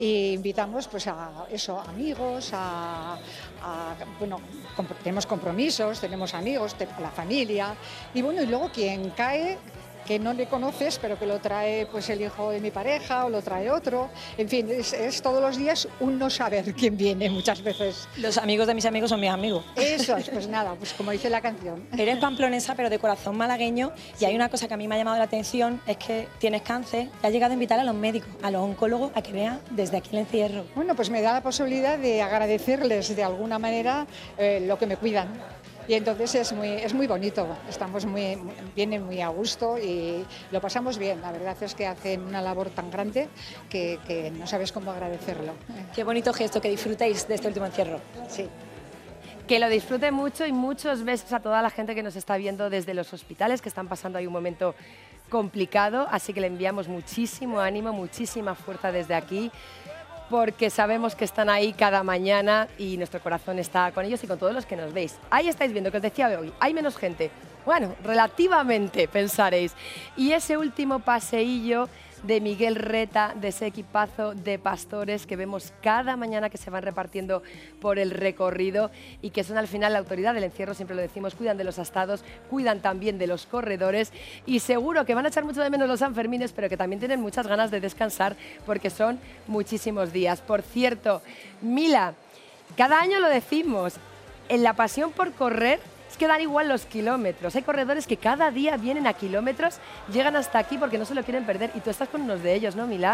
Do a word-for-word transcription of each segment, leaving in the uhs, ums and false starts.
y invitamos pues a eso, amigos, a, a bueno, comp tenemos compromisos, tenemos amigos, te, a la familia, y bueno, y luego quien cae, que no le conoces, pero que lo trae pues el hijo de mi pareja o lo trae otro. En fin, es, es todos los días un no saber quién viene muchas veces. Los amigos de mis amigos son mis amigos. Eso es, pues nada, pues como dice la canción. Eres pamplonesa, pero de corazón malagueño, y hay una cosa que a mí me ha llamado la atención, es que tienes cáncer y has llegado a invitar a los médicos, a los oncólogos, a que vean desde aquí el encierro. Bueno, pues me da la posibilidad de agradecerles de alguna manera eh, lo que me cuidan. Y entonces es muy, es muy bonito, estamos muy, vienen muy a gusto y lo pasamos bien. La verdad es que hacen una labor tan grande que, que no sabes cómo agradecerlo. Qué bonito gesto, que disfrutéis de este último encierro. Sí. Que lo disfruten mucho y muchos besos a toda la gente que nos está viendo desde los hospitales, que están pasando ahí un momento complicado, así que le enviamos muchísimo ánimo, muchísima fuerza desde aquí, porque sabemos que están ahí cada mañana y nuestro corazón está con ellos y con todos los que nos veis. Ahí estáis viendo, que os decía hoy, hay menos gente. Bueno, relativamente, pensaréis. Y ese último paseillo de Miguel Reta, de ese equipazo de pastores que vemos cada mañana que se van repartiendo por el recorrido y que son al final la autoridad del encierro, siempre lo decimos, cuidan de los astados, cuidan también de los corredores y seguro que van a echar mucho de menos los Sanfermines, pero que también tienen muchas ganas de descansar porque son muchísimos días. Por cierto, Mila, cada año lo decimos, en la pasión por correr es que dan igual los kilómetros. Hay corredores que cada día vienen a kilómetros, llegan hasta aquí porque no se lo quieren perder. Y tú estás con unos de ellos, ¿no, Mila?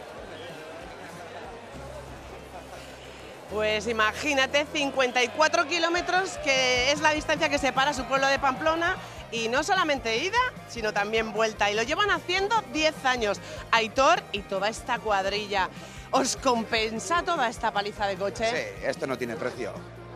Pues imagínate, cincuenta y cuatro kilómetros, que es la distancia que separa su pueblo de Pamplona. Y no solamente ida, sino también vuelta. Y lo llevan haciendo diez años. Aitor y toda esta cuadrilla. ¿Os compensa toda esta paliza de coche? Sí, esto no tiene precio.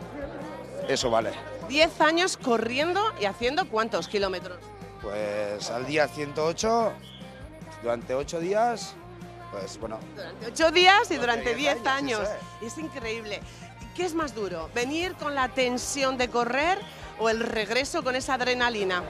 Eso vale. diez años corriendo y haciendo ¿cuántos kilómetros? Pues al día ciento ocho, durante ocho días, pues bueno. Durante ocho días y durante diez años. años. Es increíble. ¿Qué es más duro? ¿Venir con la tensión de correr o el regreso con esa adrenalina?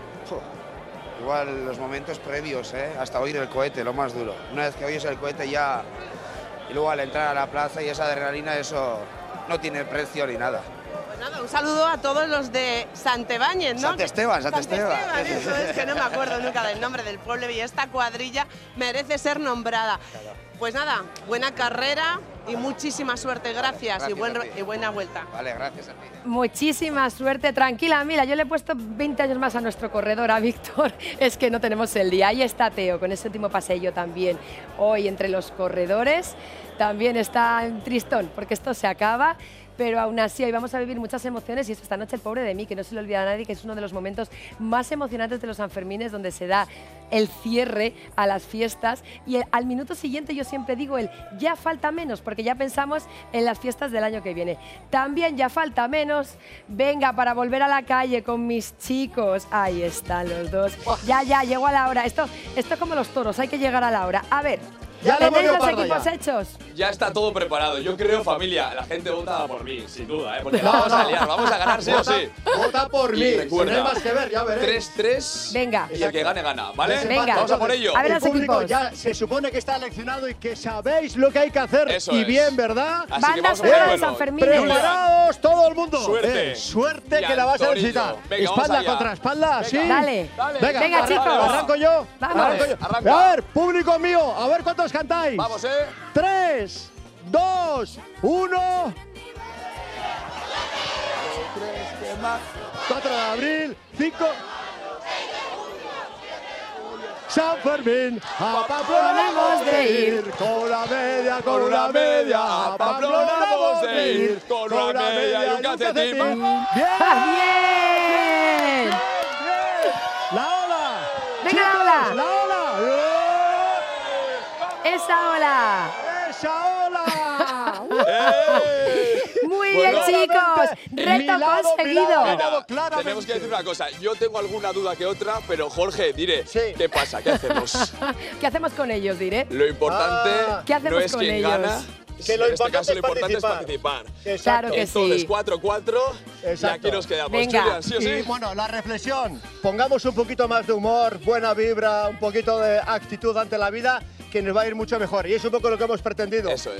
Uf, igual los momentos previos, ¿eh? Hasta oír el cohete, lo más duro. Una vez que oyes el cohete ya... Y luego al entrar a la plaza y esa adrenalina, eso no tiene precio ni nada. Nada, un saludo a todos los de Santebáñez, ¿no? Sant Esteban, Sant Esteban. Eso es, que no me acuerdo nunca del nombre del pueblo y esta cuadrilla merece ser nombrada. Pues nada, buena carrera y muchísima suerte, gracias, gracias y, buen, a ti. y buena vuelta. Vale, gracias a ti. Muchísima suerte, tranquila, Mila, yo le he puesto veinte años más a nuestro corredor, a Víctor, es que no tenemos el día. Ahí está Teo, con ese último paseillo también, hoy entre los corredores, también está en tristón, porque esto se acaba, pero aún así hoy vamos a vivir muchas emociones y eso esta noche el pobre de mí, que no se le olvida a nadie, que es uno de los momentos más emocionantes de los Sanfermines, donde se da el cierre a las fiestas y el, al minuto siguiente yo siempre digo el ya falta menos, porque ya pensamos en las fiestas del año que viene. También ya falta menos, venga, para volver a la calle con mis chicos. Ahí están los dos. Ya, ya, llegó a la hora. Esto, esto es como los toros, hay que llegar a la hora. A ver, Ya lo hemos ¿tenéis los leopardo equipos ya. hechos? Ya está todo preparado. Yo creo, familia, la gente vota por mí, sin duda, ¿eh? Porque la vamos a liar, vamos a ganar sí o Vota- sí. Vota por Y mí. Si recuerda, no hay más que ver, ya veréis. tres tres Venga. y el que gane, gana, ¿vale? Venga. Vamos a por ello. A ver El los público equipos. ya se supone que está leccionado y que sabéis lo que hay que hacer. Eso y es. bien, ¿verdad? Así que Banda vamos a sonora de verlo. Sanfermín. ¡Preparados todo el mundo! Suerte. Eh, suerte Y que al la vas a torillo. necesitar. Venga, vamos espalda allá. contra espalda, ¿sí? Dale. Venga, Venga, arra- chicos. Arranco yo. Vamos. Arranco yo. Arranca. A ver, público mío, a ver cuántos cantáis. Vamos, ¿eh? Tres, dos, uno. cuatro de abril, cinco. San Fermín, a Pamplona hemos de ir, con la media, con una media, a Pamplona hemos de ir, con una media y un calcetín. ¡Vamos! ¡Bien! ¡Bien! ¡Bien! ¡La ola! Venga, Chicos, la ola. ¡La ola! ¡Esa ola! ¡Esa ola! Muy Bueno. bien, chicos. Reto Milado, conseguido. milado. Mira, claramente. tenemos que decir una cosa. Yo tengo alguna duda que otra, pero Jorge, diré, Sí. ¿qué pasa? ¿Qué hacemos? ¿Qué hacemos con ellos, diré? Lo importante Ah. ¿Qué hacemos no es con quién ellos? gana. Que lo en este importante caso es lo importante es participar. participar. Claro que Entonces, sí. cuatro cuatro y Exacto. aquí nos quedamos. Venga. Julián, ¿sí o sí? Y bueno, la reflexión, pongamos un poquito más de humor, buena vibra, un poquito de actitud ante la vida, que nos va a ir mucho mejor. Y es un poco lo que hemos pretendido. Eso es.